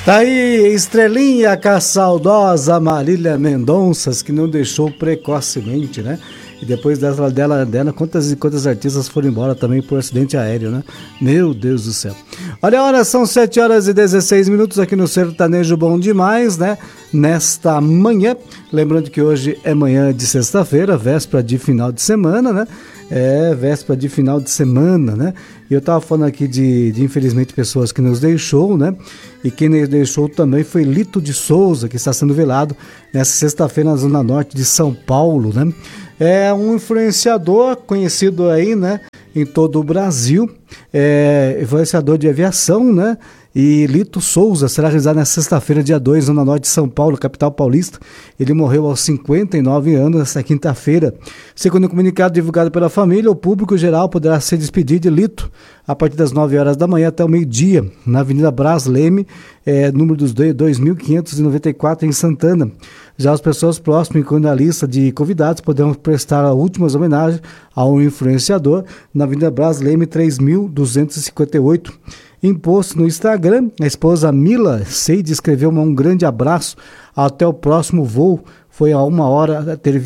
Tá aí, estrelinha com a saudosa Marília Mendonça, que não deixou precocemente, né? E depois dela quantas artistas foram embora também por acidente aéreo, né? Meu Deus do céu. Olha a hora, são 7h16 aqui no Sertanejo Bom Demais, né? Nesta manhã, lembrando que hoje é manhã de sexta-feira, véspera de final de semana, né? Véspera de final de semana, né? E eu tava falando aqui de infelizmente, pessoas que nos deixou, né? E quem nos deixou também foi Lito de Souza, que está sendo velado nessa sexta-feira na Zona Norte de São Paulo, né? É um influenciador conhecido aí, né? Em todo o Brasil, influenciador de aviação, né? E Lito Souza será realizado na sexta-feira, dia 2, Zona Norte de São Paulo, capital paulista. Ele morreu aos 59 anos, nesta quinta-feira. Segundo o comunicado divulgado pela família, o público geral poderá se despedir de Lito a partir das 9 horas da manhã até o meio-dia, na Avenida Brás Leme, número dos 2594, em Santana. Já as pessoas próximas, incluindo a lista de convidados, poderão prestar as últimas homenagens ao influenciador na Avenida Brás Leme, 3258. Imposto no Instagram, a esposa Mila Seide escreveu um grande abraço, até o próximo voo. Foi a 1 hora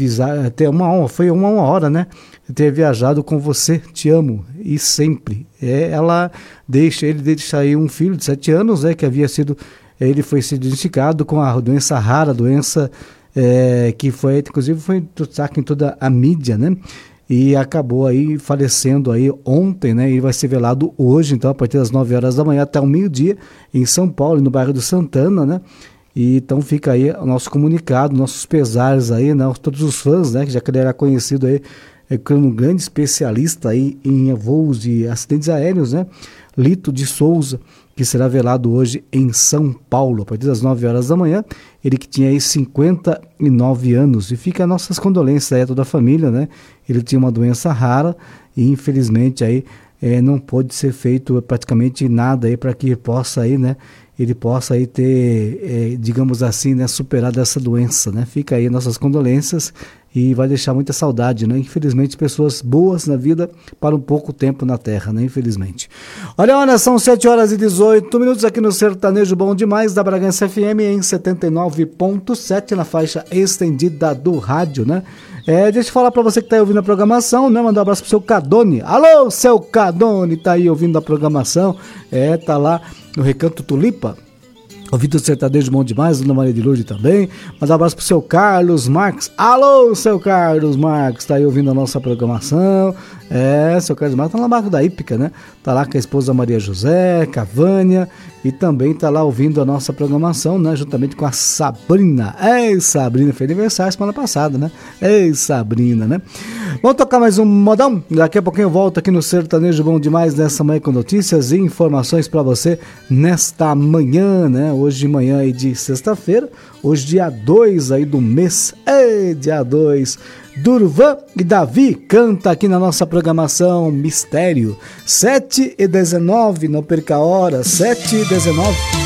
foi uma hora, né? Ter viajado com você, te amo e sempre. Ele deixa aí um filho de 7 anos, né? Que ele foi diagnosticado com a doença rara, que inclusive foi destaque em toda a mídia, né? E acabou aí falecendo aí ontem, né? E vai ser velado hoje, então, a partir das 9 horas da manhã até o meio-dia, em São Paulo, no bairro do Santana, né? E então fica aí o nosso comunicado, nossos pesares aí, né? Todos os fãs, né? Que já que ele era conhecido aí como um grande especialista aí em voos de acidentes aéreos, né? Lito de Souza, que será velado hoje em São Paulo, a partir das 9 horas da manhã, ele que tinha aí 59 anos, e fica nossas condolências aí a toda a família, né? Ele tinha uma doença rara e infelizmente aí não pôde ser feito praticamente nada aí para que possa aí, né? Ele possa aí ter, digamos assim, né, superado essa doença, né? Fica aí nossas condolências e vai deixar muita saudade, né? Infelizmente, pessoas boas na vida para um pouco tempo na Terra, né? Infelizmente. Olha, são 7h18 aqui no Sertanejo Bom Demais, da Bragança FM em 79.7, na faixa estendida do rádio, né? Deixa eu falar para você que tá aí ouvindo a programação, né? Mandar um abraço pro seu Cadone. Alô, seu Cadone, tá aí ouvindo a programação. Tá lá no Recanto Tulipa. Ouvindo o Sertanejo Bom Demais, Dona Maria de Lourdes também. Mandar um abraço pro seu Carlos Marques. Alô, seu Carlos Marques, tá aí ouvindo a nossa programação. Seu Carlos Marques tá na barra da Hípica, né? Tá lá com a esposa Maria José, com a Vânia, e também tá lá ouvindo a nossa programação, né? Juntamente com a Sabrina. Sabrina, fez aniversário semana passada, né? Sabrina, né? Vamos tocar mais um modão? Daqui a pouquinho eu volto aqui no Sertanejo Bom Demais, nessa manhã, com notícias e informações pra você nesta manhã, né? Hoje de manhã aí de sexta-feira, hoje dia 2 aí do mês, dia 2, Durvan e Davi canta aqui na nossa programação Mistério. 7h19, não perca a hora, 7h19.